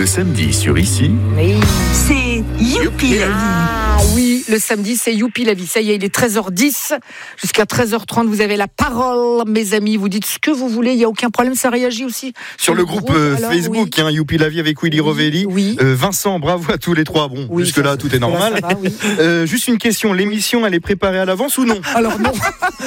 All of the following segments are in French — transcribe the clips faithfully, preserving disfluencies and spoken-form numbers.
samedi sur Ici. Oui. C'est Youpi la vie. Ah oui, le samedi, c'est Youpi la vie. Ça y est, il est treize heures dix. Jusqu'à treize heures trente, vous avez la parole, mes amis. Vous dites ce que vous voulez, il n'y a aucun problème. Ça réagit aussi sur le groupe, groupe euh, alors, Facebook, oui. hein, Youpi la vie avec Willy Oui, Rovelli. oui. Euh, Vincent, bravo à tous les trois. Bon, Oui, jusque-là, tout est normal. Là, ça va, oui. euh, juste une question, l'émission, elle est préparée à l'avance ou non? Alors non.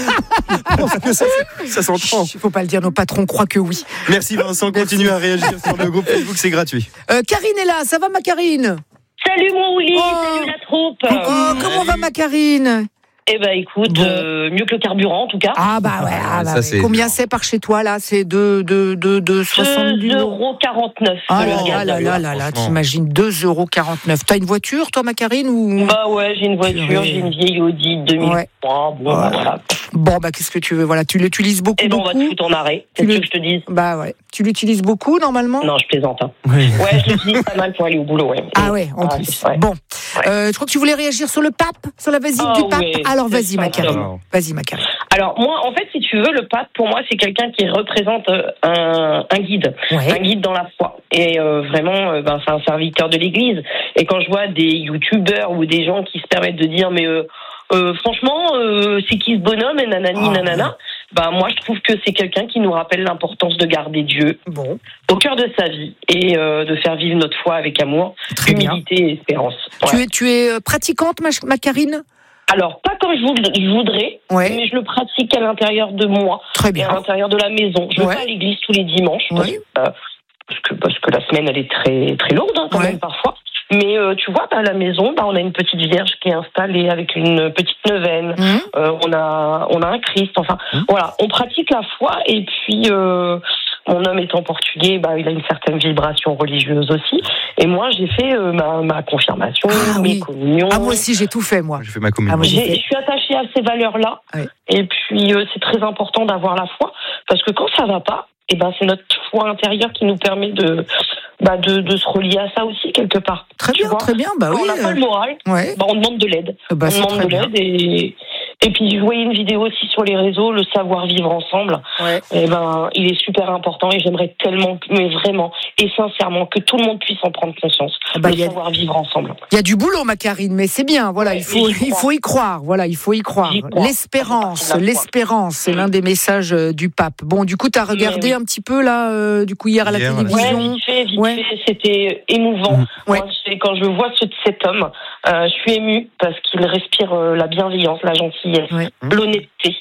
Parce que ça, ça s'entend. Il ne faut pas le dire, nos patrons croient que oui. Merci Vincent, continue à réagir sur le groupe Facebook, c'est gratuit. Euh, Karine est là, ça va ma Karine? Salut mon Willy, Oh. salut la troupe. Oh, comment va ma Karine? Eh ben écoute, Bon. euh, mieux que le carburant en tout cas. Ah bah ouais, ah, bah, Ça, ouais. c'est Combien énorme. c'est par chez toi là? C'est de, de, de, de soixante-dix deux euros quarante-neuf. Ah le là là gaz. là là là là, franchement. t'imagines deux euros quarante-neuf. T'as une voiture toi ma Karine ou... Bah ouais, j'ai une voiture, Purée. j'ai une vieille Audi deux mille trois. Ouais. Bon, Ouais. bah, voilà. Bon bah qu'est-ce que tu veux, voilà, tu l'utilises beaucoup Eh ben on va te beaucoup. foutre en arrêt. Tu C'est ce le- que je te dis. Bah ouais, tu l'utilises beaucoup normalement. Non, je plaisante. Hein. Oui. Ouais, je l'utilise pas mal pour aller au boulot. Ouais. Ah ouais, en Ah, plus. c'est vrai. Bon, Ouais. euh, je crois que tu voulais réagir sur le pape, sur la visite Ah du pape. ouais, Alors c'est vas-y ma ça, Karine, ça. vas-y ma Karine. Alors moi, en fait, si tu veux, le pape, pour moi, c'est quelqu'un qui représente euh, un, un guide, un Ouais. guide dans la foi. Et euh, vraiment, euh, ben, c'est un serviteur de l'Église. Et quand je vois des youtubeurs ou des gens qui se permettent de dire, mais euh, euh, franchement, euh, c'est qui ce bonhomme et nanani Ah, nanana, ben moi, je trouve que c'est quelqu'un qui nous rappelle l'importance de garder Dieu Bon, au cœur de sa vie et euh, de faire vivre notre foi avec amour, très bien. humilité et espérance. Tu Voilà. es, tu es euh, pratiquante ma, ma Karine? Alors, pas comme je voud- je voudrais, Ouais. mais je le pratique à l'intérieur de moi. Très Et à bien. l'intérieur de la maison. Je vais Ouais. pas à l'église tous les dimanches parce, Oui. euh, parce que parce que la semaine elle est très très lourde hein, quand Ouais. même parfois. Mais euh, tu vois, bah, à la maison, bah, on a une petite vierge qui est installée avec une petite neuvaine. Mmh. Euh, on a on a un Christ. Enfin, voilà, on pratique la foi et puis. Euh, mon homme étant portugais, bah, il a une certaine vibration religieuse aussi. Et moi, j'ai fait euh, ma, ma confirmation, Ah mes oui. communions. Ah moi aussi j'ai tout fait moi. J'ai fait ma communion. Ah, moi, j'ai- J'ai- Je suis attachée à ces valeurs-là. Ouais. Et puis, euh, c'est très important d'avoir la foi. Parce que quand ça va pas, eh ben, c'est notre foi intérieure qui nous permet de, bah, de, de se relier à ça aussi, quelque part. Très Tu bien, vois, très bien, bah quand oui. on n'a pas euh, le moral, Ouais. bah, on demande de l'aide. Bah, on c'est demande très de bien. l'aide. Et, et puis, je voyais une vidéo aussi sur les réseaux, le savoir vivre ensemble. Ouais. Eh ben, il est super important et j'aimerais tellement, mais vraiment et sincèrement, que tout le monde puisse en prendre conscience. Ah bah, le il y a- savoir vivre ensemble. Il y a du boulot, ma Karine, mais c'est bien. Voilà, Ouais, il faut, mais j'y il crois. faut y croire. Voilà, il faut y croire. J'y crois. L'espérance, Ça fait partie de la foi. l'espérance, c'est Mm. l'un des messages euh, du pape. Bon, du coup, t'as regardé oui. un petit peu là, euh, du coup hier à la Hier, télévision. Ouais, vite fait, vite Ouais. fait, c'était émouvant. Mmh. Ouais. Moi, c'est quand je vois ce, cet homme, euh, je suis émue parce qu'il respire euh, la bienveillance, la gentillesse, Ouais. l'honnêteté.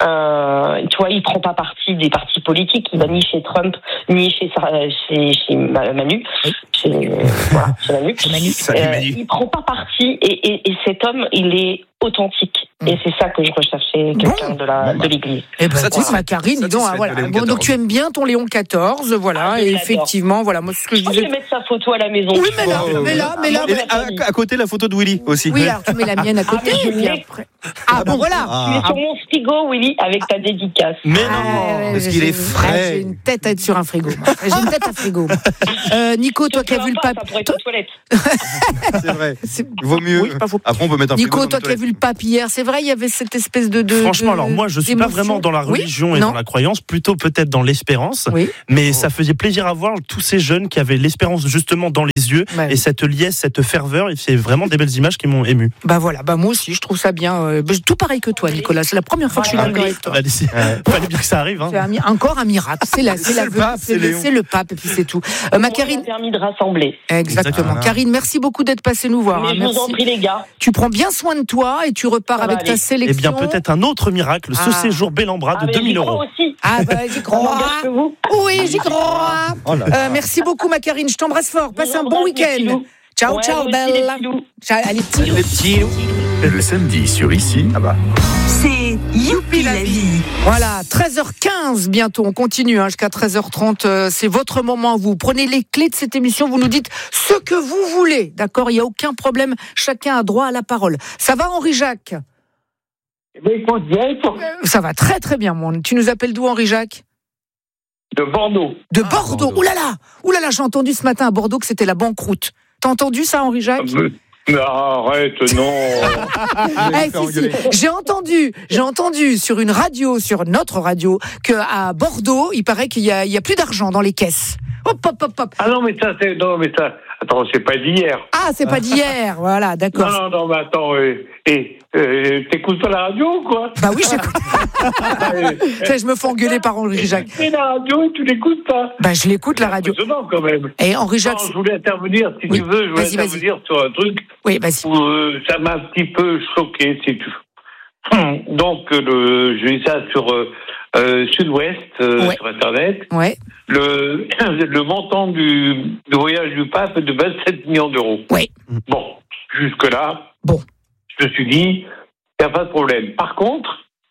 Euh, tu vois, il prend pas parti des partis politiques. Il va ni chez Trump, ni chez Sarah- chez, chez Ma- Manu. Oui. Chez, euh, voilà, chez Manu. Manu. Salut, Euh, Manu. il prend pas parti et, et, et cet homme, il est authentique. Mm. Et c'est ça que je recherchais, quelqu'un Bon. de la Bon, bah. de l'Église. Eh ben, Satisfait- dis, ma Karine, dis donc, satisfaite ah, voilà. de Léon Bon, donc quatorze. tu aimes bien ton Léon quatorze, voilà, Ah, je et l'adore. effectivement, voilà, moi, c'est ce que je Je crois que je disais. vais mettre sa photo à la maison. Oui, tu mais vois. là, Oh, mais là, mais là, Ah, Et ouais. à, à côté, la photo de Willy aussi. oui, alors tu mets la mienne à côté, Ah, mais je et puis l'ai. après. Ah, bon, voilà. Tu es Ah, sur mon frigo, Willy, avec ta dédicace. mais Ah, non, ouais, parce j'ai- qu'il est ah, frais. J'ai une tête à être sur un frigo. moi. J'ai une tête à frigo. moi. Euh, Nico, toi qui as vu le pape. pape. Ça pourrait être toi- aux toilettes. C'est vrai. c'est- Il vaut mieux. Oui, pas faux. Après, on peut mettre un frigo Nico, dans toi nos qui as vu le pape hier, c'est vrai, il y avait cette espèce de. de Franchement, de- alors moi, je suis pas d'émotion. vraiment dans la Oui, religion et non. dans la croyance, plutôt peut-être dans l'espérance. Oui. Mais ça faisait plaisir à voir tous ces jeunes qui avaient l'espérance justement dans les yeux Bah oui. et cette liesse, cette ferveur. Et c'est vraiment des belles images qui m'ont ému. Bah voilà, bah moi aussi, je trouve ça bien. euh, bah, tout pareil que toi, Nicolas. C'est la première fois que je suis Ah, d'accord oui. avec toi. Fallait fallait bien que ça arrive. Hein. C'est un mi- encore un miracle. C'est la, c'est la C'est le pape, c'est c'est le, Léon. c'est le pape et puis c'est tout. Euh, ma Moi, Karine, ça a permis de rassembler. exactement. Exactement. Karine, merci beaucoup d'être passée nous voir. Mais hein, je vous en merci. prie, les gars. Tu prends bien soin de toi et tu repars Ça va avec ta aller. sélection. Eh bien, peut-être un autre miracle, ce Ah. séjour bel en bras Ah, de mais deux j'y mille crois euros. aussi. Ah bah j'y Ça crois. m'engage que vous. Oui, j'y crois. Oh là Euh, là. merci beaucoup ma Karine, je t'embrasse fort. Passe Je un vous bon embrasse, mes week-end. petits loups. Ciao, Ouais, ciao, vous aussi, les belle. petits loups. Ciao, allez, petits loups. Les petits loups. Le samedi sur Ici. Ah bah. C'est Youpi la vie. Voilà, treize heures quinze bientôt, on continue hein, jusqu'à treize heures trente, euh, c'est votre moment, vous prenez les clés de cette émission, vous nous dites ce que vous voulez, d'accord, il n'y a aucun problème, chacun a droit à la parole. Ça va Henri-Jacques? Ça va très très bien, mon. Tu nous appelles d'où Henri-Jacques? De Bordeaux. De Bordeaux, Bordeaux. ouh là là, ouh là là, j'ai entendu ce matin à Bordeaux que c'était la banqueroute. T'as entendu ça Henri-Jacques? Mais, mais arrête, non. Eh, si, si. J'ai entendu, j'ai entendu sur une radio, sur notre radio, que à Bordeaux, il paraît qu'il y a, il y a plus d'argent dans les caisses. Hop, hop, hop, hop. Ah non, mais ça, c'est. Non, mais ça. Attends, c'est pas d'hier. Ah, c'est pas d'hier. Voilà, d'accord. Non, non, non, mais attends. Et, et euh, t'écoutes pas la radio ou quoi? Bah oui, j'écoute. Ça, je me fais engueuler par Henri Jacques. Et la radio, tu l'écoutes pas? Bah, je l'écoute, la radio. C'est impressionnant, quand même. Et Henri Jacques. Non, je voulais intervenir, si Oui. tu veux, je voulais Vas-y, vas-y. intervenir sur un truc Oui, vas-y. où euh, ça m'a un petit peu choqué, si tu veux. Donc, le, j'ai vu ça sur euh, euh, Sud-Ouest, euh, Ouais. sur Internet. Ouais. Le, le montant du, du voyage du pape est de vingt-sept millions d'euros. Oui. Bon, jusque-là, Bon. je me suis dit, il n'y a pas de problème. Par contre,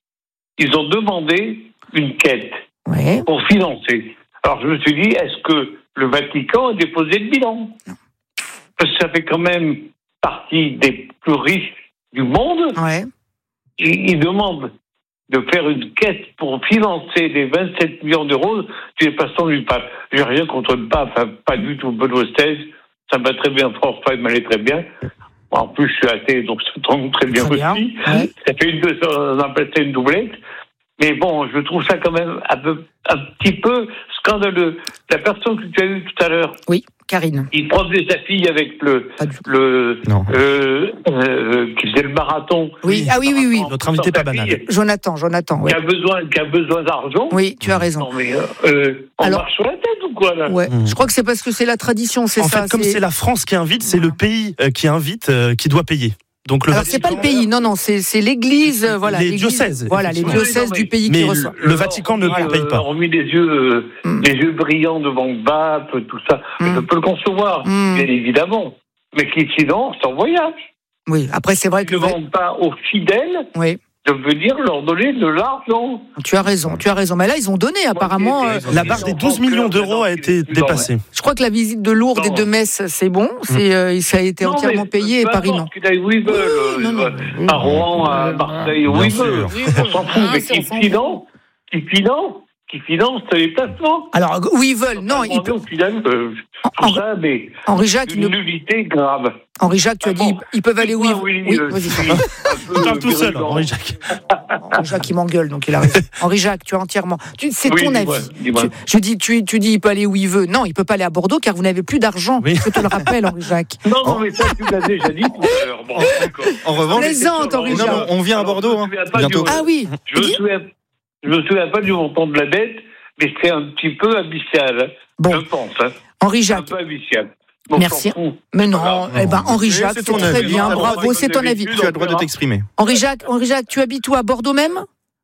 ils ont demandé une quête Ouais. pour financer. Alors, je me suis dit, est-ce que le Vatican a déposé le bilan? Parce que ça fait quand même partie des plus riches du monde. Ouais. Ils, ils demandent de faire une quête pour financer les vingt-sept millions d'euros du passant du pape. J'ai rien contre le pape, enfin, pas du tout. Benoît seize, ça me va très bien. François, il m'allait très bien. En plus, je suis athée, donc ça tombe très bien Très bien. aussi. Ouais. Ça fait une, on appelle ça une doublette. Mais bon, je trouve ça quand même un, peu, un petit peu scandaleux. La personne que tu as eue tout à l'heure, Oui, Karine. il promenait sa fille avec le, Pas du tout. le, Non. euh, euh, qui faisait le marathon. Oui, ah oui, oui, oui. Notre invité pas banal. Jonathan, Jonathan, oui. Qui a besoin, qui a besoin d'argent. Oui, tu as raison. Non mais, euh, euh, on Alors- marche sur la tête ou quoi là? Ouais. Mmh. Je crois que c'est parce que c'est la tradition, c'est En ça. fait, comme c'est la France qui invite, c'est le pays euh, qui invite euh, qui doit payer. Donc le Alors c'est pas le Vatican- pays, non, non, c'est c'est l'Église, euh, voilà. Les l'Église- diocèses, Voilà, les effectivement. diocèses Oui, non, du mais- pays mais qui le- reçoit. Le Vatican ne Euh, paye pas. On mis les yeux, euh, Mm. les yeux brillants devant le pape, tout ça. Mm. Je peux le concevoir, Mm. bien évidemment. Mais qui finance en voyage. Oui, après c'est vrai Ils que. ne demandent pas aux fidèles Oui, de venir leur donner de l'argent. tu as raison, tu as raison. Mais là, ils ont donné apparemment. Moi, euh, j'ai- La barre des douze millions d'euros a été dépassée. Je crois que la visite de Lourdes et de Metz, c'est bon, c'est euh, ça a été Non, entièrement mais payé et peu Paris non. importe qu'ils aillent où ils veulent, Oui, euh, non, non, euh, oui, à Rouen, à Marseille, où Bien ils sûr. veulent. On s'en fout, Ah, mais c'est- on qui s'en finance, qui finance, qui finance les placements. Alors où ils veulent, non, ils Demander aux fidèles, euh, En- tout ça, mais Henri Jacques, une ne- nullité grave. Henri Jacques, tu as Ah dit, bon, ils peuvent aller où ils Dites-moi, veulent. oui, Oui, euh, vas-y. je suis un peu Il parle tout seul, virulent. Henri Jacques. Henri Jacques, il m'engueule, donc il a raison. Henri Jacques, tu as entièrement. Tu, c'est Oui, ton dis-moi, avis. dis-moi. Tu- je dis, tu, tu dis, il peut aller où il veut. Non, il peut pas aller à Bordeaux car vous n'avez plus d'argent. Oui. Je te le rappelle, Henri Jacques. Non, non, mais ça, tu l'as déjà dit tout à l'heure. Bon, d'accord. En revanche, Plaisante, Henri non, Jacques. non, on vient à Bordeaux, hein, Je me souviens pas bientôt. du- Ah oui. Je me souviens, je me souviens pas du montant de la dette, mais c'est un petit peu abyssal. Hein. Bon. Je pense. Hein. Henri Un Jacques. peu abyssal. Bon, Merci. on s'en fout. Mais non, Voilà. eh ben Henri Oui, Jacques, c'est c'est ton très avis. bien, Tu as le droit bravo, de c'est ton avis. d'habitude. Tu as le droit de t'exprimer. Henri Jacques, Henri Jacques, tu habites où, à Bordeaux même?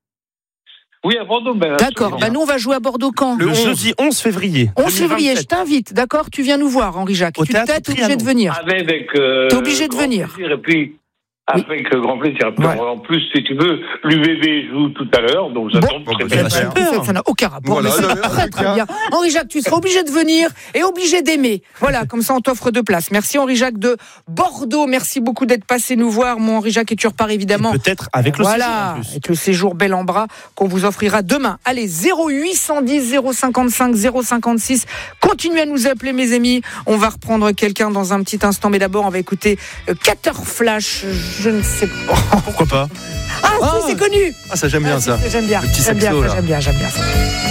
Oui, à Bordeaux. Ben, D'accord. absolument. Bah nous on va jouer à Bordeaux quand? Le jeudi onze février. onze février, je deux mille vingt-sept. t'invite, d'accord? Tu viens nous voir, Henri Jacques. Au Tu théâtre t'es obligé de Trianon. venir. Avec. Euh, T'es obligé de grand venir. plaisir. Et puis, Oui. avec euh, grand plaisir. Puis, Ouais. En plus, si tu veux, l'U V B joue tout à l'heure, donc ça Bon. tombe Bon, très bah, bien. c'est Eh ben, ça- Ça n'a aucun rapport. Voilà, mais c'est non, mais en très tout très cas- bien. Henri Jacques, tu seras obligé de venir et obligé d'aimer. Voilà, comme ça on t'offre deux places. Merci Henri Jacques de Bordeaux. Merci beaucoup d'être passé nous voir, mon Henri Jacques, et tu repars évidemment. Peut-être avec le Voilà, séjour en plus. avec le séjour bel en bras qu'on vous offrira demain. Allez, zéro huit un zéro zéro cinquante-cinq zéro cinquante-six. Continuez à nous appeler, mes amis. On va reprendre quelqu'un dans un petit instant, mais d'abord on va écouter euh, Cater Flash. Je ne sais pas. Pourquoi pas? Ah, Ah. si, c'est connu. Ah, ça j'aime bien Ah, ça. si, J'aime bien. Le petit J'aime bien, saxo, ça, là. j'aime bien, j'aime bien ça.